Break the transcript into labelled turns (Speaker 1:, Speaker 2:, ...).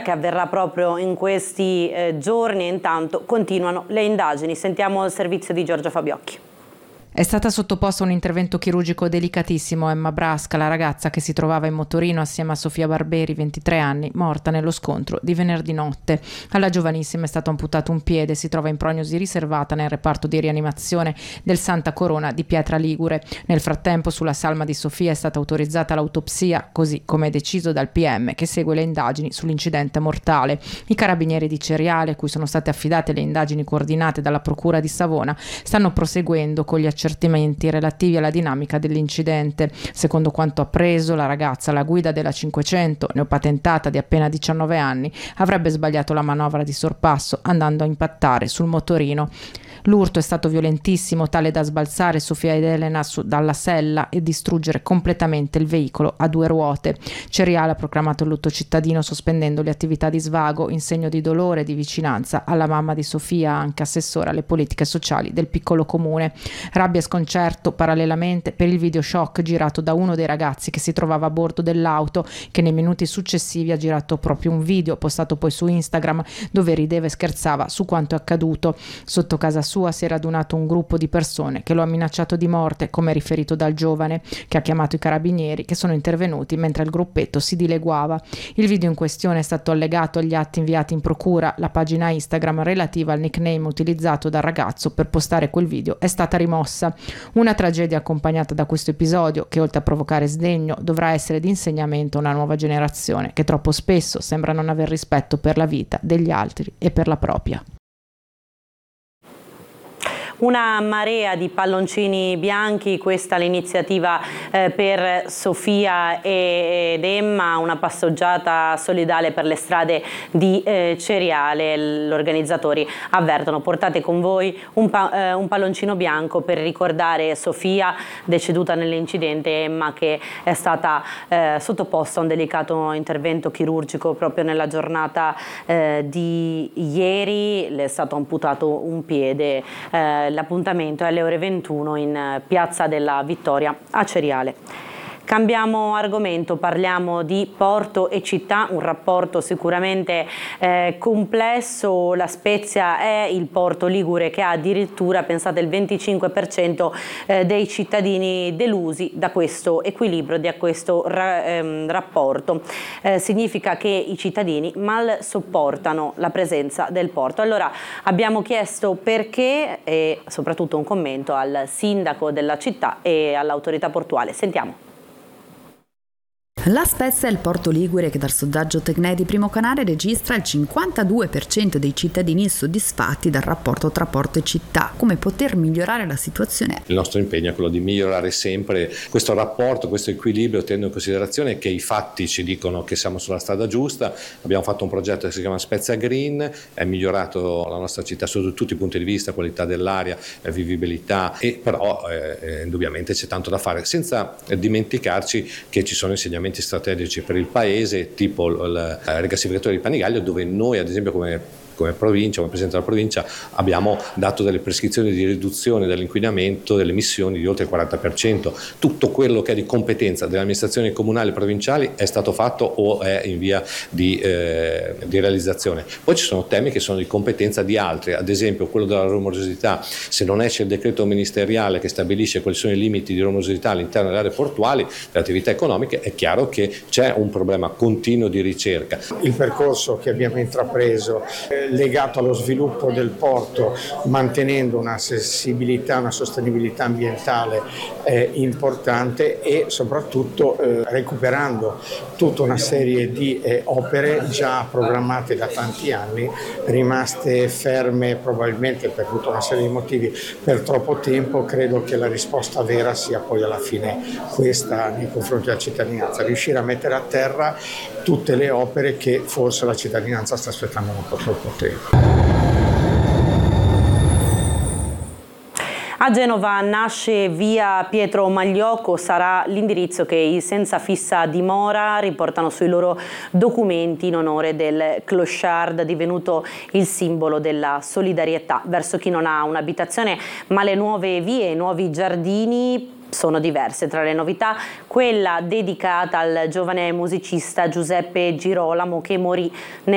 Speaker 1: che avverrà proprio in questi giorni e intanto continuano le indagini. Sentiamo il servizio di Giorgio Fabiocchi.
Speaker 2: È stata sottoposta a un intervento chirurgico delicatissimo Emma Brasca, la ragazza che si trovava in motorino assieme a Sofia Barberi, 23 anni, morta nello scontro di venerdì notte. Alla giovanissima è stato amputato un piede, si trova in prognosi riservata nel reparto di rianimazione del Santa Corona di Pietra Ligure. Nel frattempo sulla salma di Sofia è stata autorizzata l'autopsia, così come deciso dal PM che segue le indagini sull'incidente mortale. I carabinieri di Ceriale, cui sono state affidate le indagini coordinate dalla Procura di Savona, stanno proseguendo con gli accertamenti relativi alla dinamica dell'incidente. Secondo quanto appreso, la ragazza alla guida della 500, neopatentata di appena 19 anni, avrebbe sbagliato la manovra di sorpasso andando a impattare sul motorino. L'urto è stato violentissimo, tale da sbalzare Sofia ed Elena dalla sella e distruggere completamente il veicolo a 2 ruote. Ceriale ha proclamato il lutto cittadino sospendendo le attività di svago in segno di dolore e di vicinanza alla mamma di Sofia, anche assessora alle politiche sociali del piccolo comune. Rabbia e sconcerto parallelamente per il video shock girato da uno dei ragazzi che si trovava a bordo dell'auto, che nei minuti successivi ha girato proprio un video postato poi su Instagram dove rideva e scherzava su quanto è accaduto. Sotto casa sua si è radunato un gruppo di persone che lo ha minacciato di morte, come riferito dal giovane, che ha chiamato i carabinieri, che sono intervenuti mentre il gruppetto si dileguava. Il video in questione è stato allegato agli atti inviati in procura. La pagina Instagram relativa al nickname utilizzato dal ragazzo per postare quel video è stata rimossa. Una tragedia accompagnata da questo episodio che, oltre a provocare sdegno, dovrà essere di insegnamento a una nuova generazione che troppo spesso sembra non aver rispetto per la vita degli altri e per la propria.
Speaker 1: Una marea di palloncini bianchi, questa è l'iniziativa per Sofia ed Emma, una passeggiata solidale per le strade di Ceriale. Gli organizzatori avvertono: portate con voi un palloncino bianco per ricordare Sofia, deceduta nell'incidente, e Emma, che è stata sottoposta a un delicato intervento chirurgico proprio nella giornata di ieri. Le è stato amputato un piede. L'appuntamento è alle ore 21 in Piazza della Vittoria a Ceriale. Cambiamo argomento, parliamo di porto e città, un rapporto sicuramente complesso. La Spezia è il porto ligure che ha addirittura, pensate, il 25% dei cittadini delusi da questo equilibrio, da questo rapporto. Significa che i cittadini mal sopportano la presenza del porto. Allora abbiamo chiesto perché e soprattutto un commento al sindaco della città e all'autorità portuale. Sentiamo.
Speaker 3: La Spezia è il porto ligure che dal sondaggio Tecne di Primo Canale registra il 52% dei cittadini insoddisfatti dal rapporto tra porto e città. Come poter migliorare la situazione?
Speaker 4: Il nostro impegno è quello di migliorare sempre questo rapporto, questo equilibrio, tenendo in considerazione che i fatti ci dicono che siamo sulla strada giusta. Abbiamo fatto un progetto che si chiama Spezia Green, è migliorato la nostra città sotto tutti i punti di vista, qualità dell'aria, vivibilità, e però indubbiamente c'è tanto da fare, senza dimenticarci che ci sono insegnamenti strategici per il paese, tipo il rigassificatore di Panigaglio, dove noi ad esempio come provincia, come Presidente della provincia, abbiamo dato delle prescrizioni di riduzione dell'inquinamento, delle emissioni di oltre il 40%. Tutto quello che è di competenza delle amministrazioni comunali e provinciali è stato fatto o è in via di realizzazione. Poi ci sono temi che sono di competenza di altri, ad esempio quello della rumorosità. Se non esce il decreto ministeriale che stabilisce quali sono i limiti di rumorosità all'interno delle aree portuali, delle attività economiche, è chiaro che c'è un problema continuo di ricerca.
Speaker 5: Il percorso che abbiamo intrapreso legato allo sviluppo del porto, mantenendo una sensibilità, una sostenibilità ambientale importante, e soprattutto recuperando tutta una serie di opere già programmate da tanti anni, rimaste ferme probabilmente per tutta una serie di motivi per troppo tempo. Credo che la risposta vera sia poi alla fine questa nei confronti della cittadinanza, riuscire a mettere a terra tutte le opere che forse la cittadinanza sta aspettando un po' troppo tempo.
Speaker 1: A Genova nasce via Pietro Magliocco, sarà l'indirizzo che i senza fissa dimora riportano sui loro documenti in onore del clochard, divenuto il simbolo della solidarietà verso chi non ha un'abitazione, ma le nuove vie, i nuovi giardini sono diverse. Tra le novità, quella dedicata al giovane musicista Giuseppe Girolamo, che morì nel